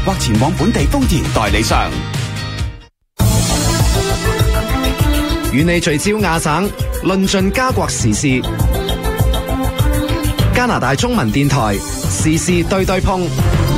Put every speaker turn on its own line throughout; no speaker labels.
或前往本地豐田代理商。與你聚焦亞省，論盡加國時事。加拿大中文電台時事對對碰。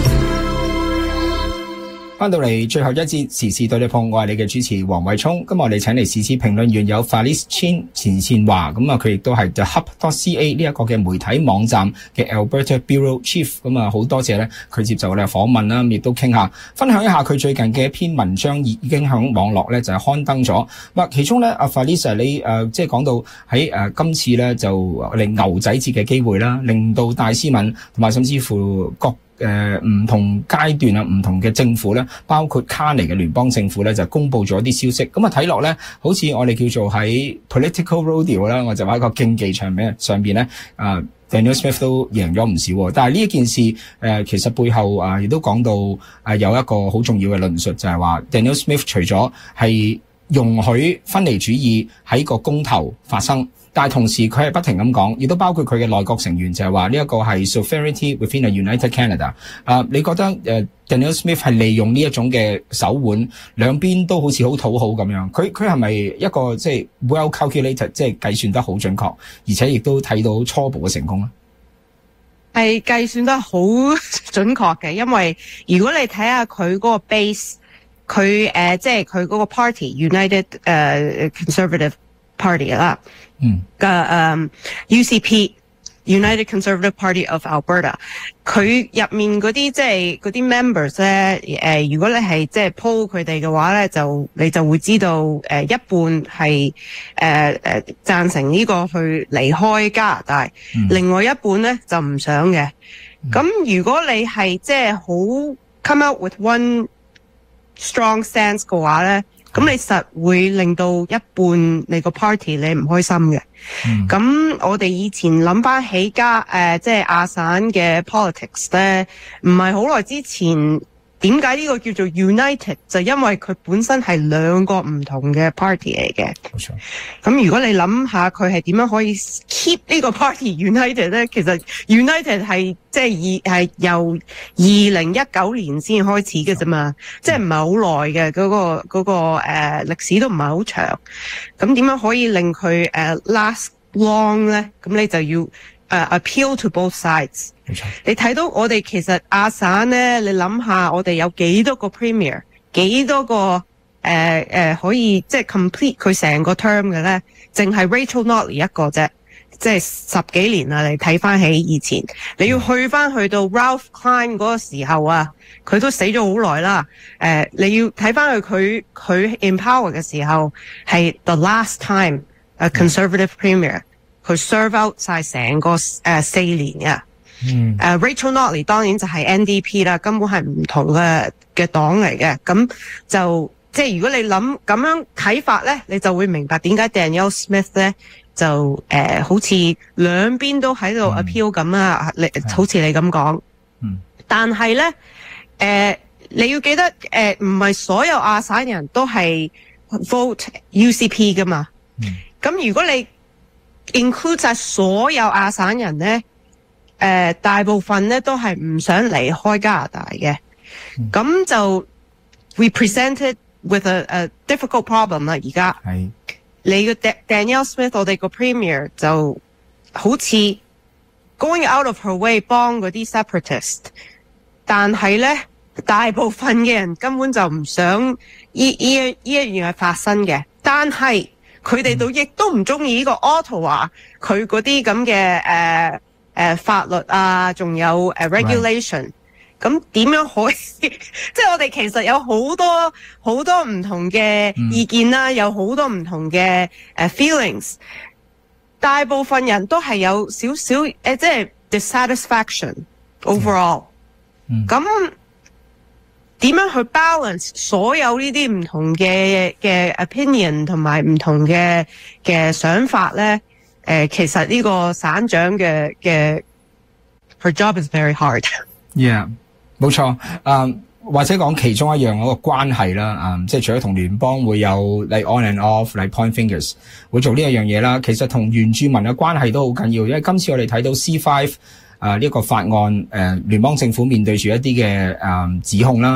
翻到嚟最後一節時事對對碰，我係你嘅主持黃偉聰。今日我哋請嚟時事評論員有 Felice Chin 錢倩華，咁啊佢亦都係 The Hub.ca 呢一個嘅媒體網站嘅 Alberta Bureau Chief， 咁啊好多謝咧佢接受我哋訪問啦，亦都傾下分享一下佢最近嘅一篇文章已經響網絡咧就係刊登咗。咁其中咧阿 Felice 你即係講到喺今次咧就令牛仔節嘅機會啦，令到戴思敏同埋甚至乎各唔同階段啊，唔同嘅政府咧，包括卡尼嘅聯邦政府咧，就公布咗啲消息。咁啊睇落咧，好似我哋叫做喺 political rodeo 啦，我就話一個競技場面上邊咧Danielle Smith 都贏咗唔少。但係呢一件事其實背後亦都講到有一個好重要嘅論述，就係話 Danielle Smith 除咗係容許分離主義喺個公投發生，但係同時佢係不停咁講，亦都包括佢嘅內閣成員就係話呢一個係 sovereignty within a united Canada。你覺得Danielle Smith 係利用呢一種嘅手腕，兩邊都好似好討好咁樣？佢係咪一個即係 well calculated， 即係計算得好準確，而且亦都睇到初步嘅成功咧？
係計算得好準確嘅，因為如果你睇下佢嗰個 base， 佢即係佢嗰個 party United Conservative Party 啦，嘅UCP United Conservative Party of Alberta， 佢入面嗰啲即係嗰啲 members 咧，如果你係即係 poll 佢哋嘅話咧，你就會知道一半係贊成呢個去離開加拿大，另外一半咧就唔想嘅。咁如果你係即係好 come out with one strong stance 嘅話咧，咁你實會令到一半你個 party 你唔開心嘅。咁我哋以前諗翻起即係亞省嘅 politics 咧，唔係好耐之前，點解呢個叫做 United？ 就因為佢本身係兩個唔同嘅 party 嚟嘅。冇錯。咁如果你諗下佢係點樣可以 keep 呢個 party United 咧，其實 United 係即係由2019年先開始嘅啫嘛，即係唔係好耐嘅嗰個歷史都唔係好長。咁點樣可以令佢last long 咧？咁你就要appeal to both sides。你睇到我哋其實亞省咧，你諗下我哋有幾多個 premier， 幾多個可以即係 complete 佢成個 term 嘅咧，淨係 Rachel Notley 一個啫，即係10幾年啦。你睇翻起以前，你要去翻去到 Ralph Klein 嗰個時候啊，佢都死咗好耐啦。你要睇翻佢 empower 嘅時候，係 the last time a conservative premier 佢 serve out 晒成個4年嘅。Rachel Notley 當然就係 NDP 啦，根本係唔同嘅黨嚟嘅。咁就即係如果你諗咁樣睇法咧，你就會明白點解 Danielle Smith 咧就好似兩邊都喺度 appeal 咁啦。好似你咁講。但係咧你要記得唔係所有亞省人都係 vote UCP 噶嘛。咁如果你 include 晒所有亞省人咧，大部分咧都係唔想離開加拿大嘅。咁就 we presented with a difficult problem 啦。而家你個 Danielle Smith 我哋個 premier 就好似 going out of her way 幫嗰啲 separatist， 但係咧大部分嘅人根本就唔想呢一樣係發生嘅。但係佢哋亦都唔中意呢個 Ottawa 佢嗰啲咁嘅法律啊，仲有regulation。咁點樣可以即係我哋其實有好多唔同嘅意見啦，有好多唔同嘅feelings。大部分人都係有少少即係 dissatisfaction overall。咁點樣去 balance 所有呢啲唔同嘅opinion 同埋唔同嘅想法咧？其實呢個省長嘅 her job is very hard。
Yeah， 冇錯。或者講其中一樣嗰個關係啦，即係除咗同聯邦會有 like on and off like point fingers 會做呢一樣嘢啦，其實同原住民嘅關係都好緊要，因為今次我哋睇到 C5 呢個法案，聯邦政府面對住一啲嘅指控啦。